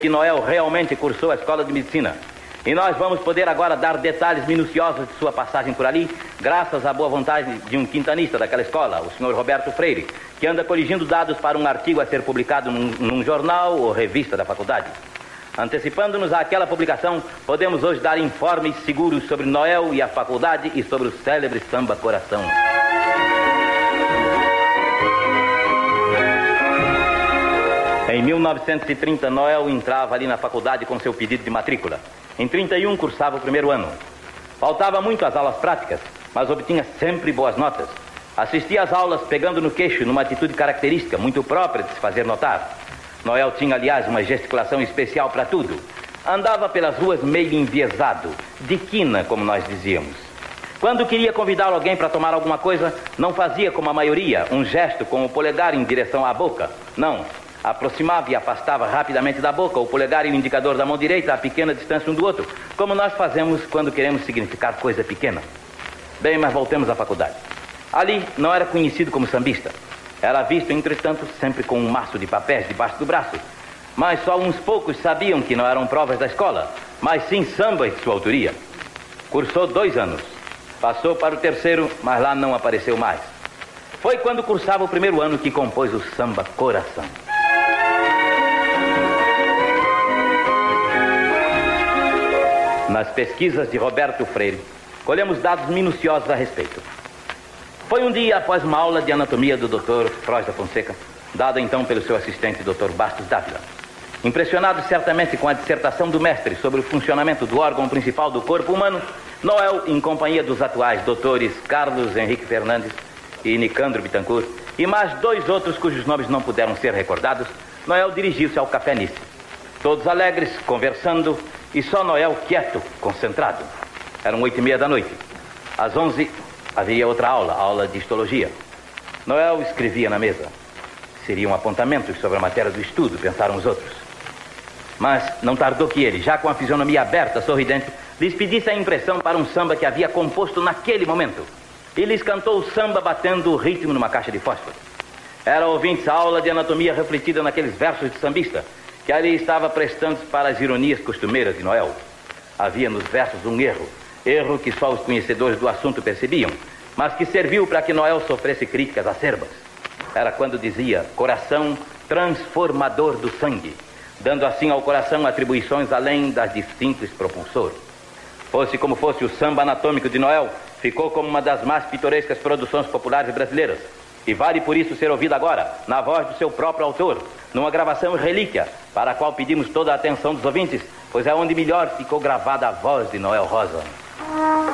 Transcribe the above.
que Noel realmente cursou a escola de medicina. E nós vamos poder agora dar detalhes minuciosos de sua passagem por ali, graças à boa vontade de um quintanista daquela escola, o senhor Roberto Freire, que anda coligindo dados para um artigo a ser publicado num jornal ou revista da faculdade. Antecipando-nos àquela publicação, podemos hoje dar informes seguros sobre Noel e a faculdade e sobre o célebre samba Coração. Em 1930, Noel entrava ali na faculdade com seu pedido de matrícula. Em 31, cursava o primeiro ano. Faltava muito às aulas práticas, mas obtinha sempre boas notas. Assistia às aulas pegando no queixo, numa atitude característica, muito própria de se fazer notar. Noel tinha, aliás, uma gesticulação especial para tudo. Andava pelas ruas meio enviesado, de quina, como nós dizíamos. Quando queria convidar alguém para tomar alguma coisa, não fazia como a maioria, um gesto com o polegar em direção à boca. Não. Aproximava e afastava rapidamente da boca o polegar e o indicador da mão direita a pequena distância um do outro, como nós fazemos quando queremos significar coisa pequena. Bem, mas voltemos à faculdade. Ali não era conhecido como sambista. Era visto, entretanto, sempre com um maço de papéis debaixo do braço. Mas só uns poucos sabiam que não eram provas da escola, mas sim sambas de sua autoria. Cursou 2 anos. Passou para o terceiro, mas lá não apareceu mais. Foi quando cursava o primeiro ano que compôs o samba Coração. Nas pesquisas de Roberto Freire, colhemos dados minuciosos a respeito. Foi um dia após uma aula de anatomia do Dr. Frois da Fonseca, dada então pelo seu assistente Dr. Bastos Dávila. Impressionado certamente com a dissertação do mestre sobre o funcionamento do órgão principal do corpo humano, Noel, em companhia dos atuais doutores Carlos Henrique Fernandes e Nicandro Bittencourt, e mais 2 outros cujos nomes não puderam ser recordados, Noel dirigiu-se ao Café Nice. Todos alegres, conversando, e só Noel quieto, concentrado. Eram 8h30 da noite. Às 11 havia outra aula, a aula de histologia. Noel escrevia na mesa. Seriam apontamentos sobre a matéria do estudo, pensaram os outros. Mas não tardou que ele, já com a fisionomia aberta, sorridente, lhes pedisse a impressão para um samba que havia composto naquele momento. E lhes cantou o samba batendo o ritmo numa caixa de fósforo. Era, ouvintes, a aula de anatomia refletida naqueles versos de sambista, que ali estava prestando para as ironias costumeiras de Noel. Havia nos versos um erro que só os conhecedores do assunto percebiam, mas que serviu para que Noel sofresse críticas acerbas. Era quando dizia coração transformador do sangue, dando assim ao coração atribuições além das de simples propulsor. Fosse como fosse, o samba anatômico de Noel ficou como uma das mais pitorescas produções populares brasileiras. E vale por isso ser ouvido agora, na voz do seu próprio autor, numa gravação relíquia, para a qual pedimos toda a atenção dos ouvintes, pois é onde melhor ficou gravada a voz de Noel Rosa.